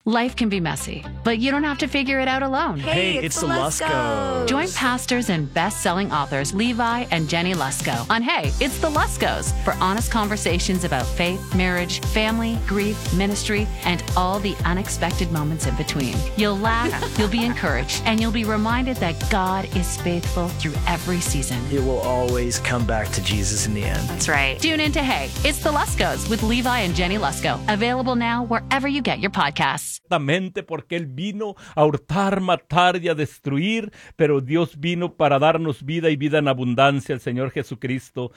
Life can be messy, but you don't have to figure it out alone. Hey, it's the Luskos. Join pastors and best-selling authors Levi and Jenny Lusko on Hey, It's the Luskos for honest conversations about faith, marriage, family, grief, ministry, and all the unexpected moments in between. You'll laugh, you'll be encouraged, and you'll be reminded that God is faithful through every season. It will always come back to Jesus in the end. That's right. Tune in to Hey, It's the Luskos with Levi and Jenny Lusko. Available now wherever you get your podcasts. Exactamente, porque Él vino a hurtar, matar y a destruir, pero Dios vino para darnos vida y vida en abundancia, el Señor Jesucristo.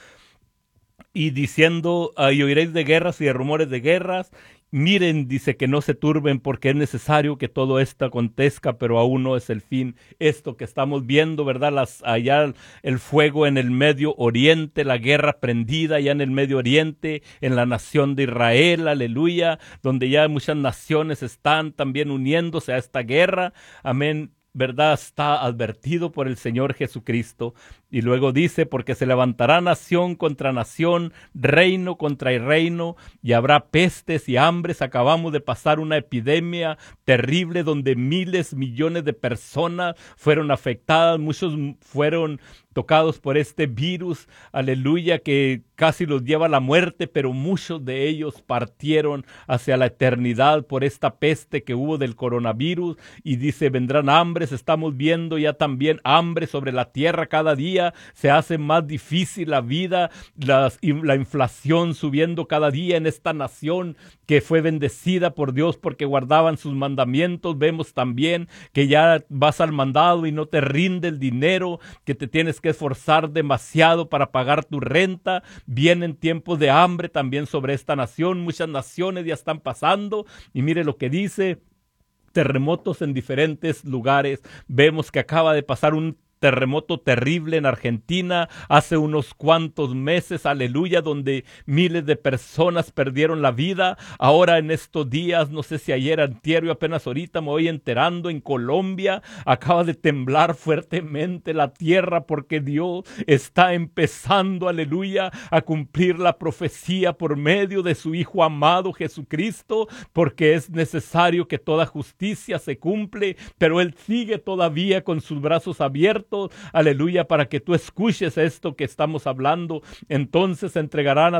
Y diciendo, y oiréis de guerras y de rumores de guerras. Miren, dice, que no se turben porque es necesario que todo esto acontezca, pero aún no es el fin. Esto que estamos viendo, ¿verdad? Allá el fuego en el Medio Oriente, la guerra prendida allá en el Medio Oriente, en la nación de Israel, aleluya, donde ya muchas naciones están también uniéndose a esta guerra, amén. ¿Verdad? Está advertido por el Señor Jesucristo. Y luego dice, porque se levantará nación contra nación, reino contra reino, y habrá pestes y hambres. Acabamos de pasar una epidemia terrible donde miles, millones de personas fueron afectadas, muchos fueron tocados por este virus, aleluya, que casi los lleva a la muerte, pero muchos de ellos partieron hacia la eternidad por esta peste que hubo del coronavirus. Y dice, vendrán hambres, estamos viendo ya también hambre sobre la tierra cada día, se hace más difícil la vida, la inflación subiendo cada día en esta nación que fue bendecida por Dios porque guardaban sus mandamientos. Vemos también que ya vas al mandado y no te rinde el dinero, que te tienes que esforzar demasiado para pagar tu renta. Vienen tiempos de hambre también sobre esta nación, muchas naciones ya están pasando, y mire lo que dice, terremotos en diferentes lugares. Vemos que acaba de pasar un terremoto terrible en Argentina hace unos cuantos meses, aleluya, donde miles de personas perdieron la vida. Ahora en estos días, no sé si ayer, antier, yo apenas ahorita me voy enterando, en Colombia acaba de temblar fuertemente la tierra porque Dios está empezando, aleluya, a cumplir la profecía por medio de su Hijo amado Jesucristo, porque es necesario que toda justicia se cumple, pero Él sigue todavía con sus brazos abiertos, aleluya, para que tú escuches esto que estamos hablando. Entonces os entregarán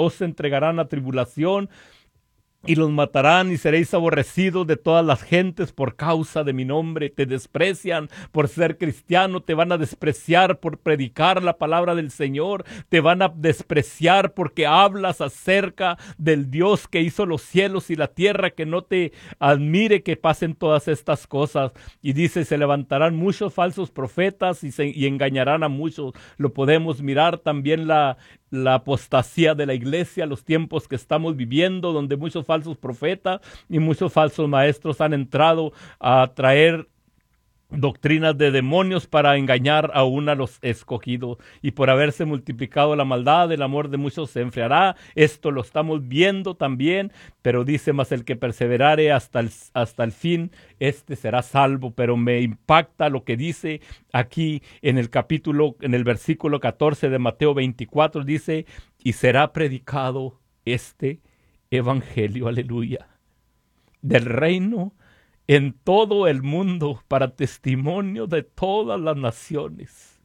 a tribulación y los matarán, y seréis aborrecidos de todas las gentes por causa de mi nombre. Te desprecian por ser cristiano, te van a despreciar por predicar la palabra del Señor, te van a despreciar porque hablas acerca del Dios que hizo los cielos y la tierra, que no te admire que pasen todas estas cosas. Y dice, se levantarán muchos falsos profetas y engañarán a muchos. Lo podemos mirar también la apostasía de la iglesia, los tiempos que estamos viviendo, donde muchos falsos profetas y muchos falsos maestros han entrado a traer doctrinas de demonios para engañar aún a los escogidos. Y por haberse multiplicado la maldad, el amor de muchos se enfriará. Esto lo estamos viendo también, pero dice, mas el que perseverare hasta el fin, este será salvo. Pero me impacta lo que dice aquí en el versículo 14 de Mateo 24, dice, y será predicado este evangelio, aleluya, del reino en todo el mundo para testimonio de todas las naciones.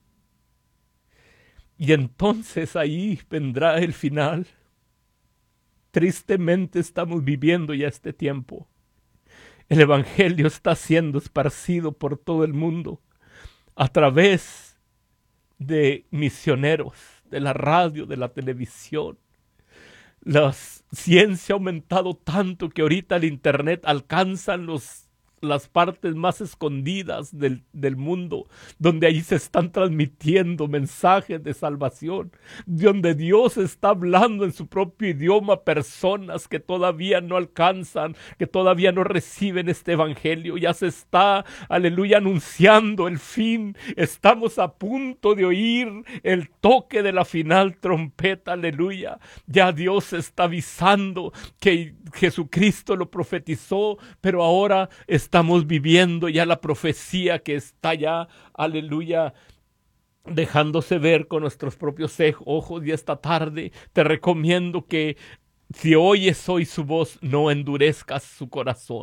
Y entonces ahí vendrá el final. Tristemente estamos viviendo ya este tiempo. El evangelio está siendo esparcido por todo el mundo a través de misioneros, de la radio, de la televisión. La ciencia ha aumentado tanto que ahorita el internet alcanzan las partes más escondidas del mundo, donde ahí se están transmitiendo mensajes de salvación, donde Dios está hablando en su propio idioma a personas que todavía no alcanzan, que todavía no reciben este evangelio. Ya se está, aleluya, anunciando el fin. Estamos a punto de oír el toque de la final trompeta, aleluya. Ya Dios está avisando que Jesucristo lo profetizó, pero ahora estamos viviendo ya la profecía que está ya, aleluya, dejándose ver con nuestros propios ojos. Y esta tarde te recomiendo que si oyes hoy su voz, no endurezcas su corazón.